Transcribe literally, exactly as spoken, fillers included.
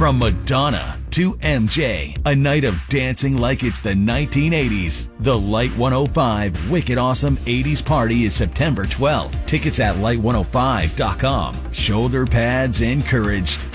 From Madonna to M J, a night of dancing like it's the nineteen eighties. The Light one oh five Wicked Awesome eighties Party is September twelfth. Tickets at light one oh five dot com. Shoulder pads encouraged.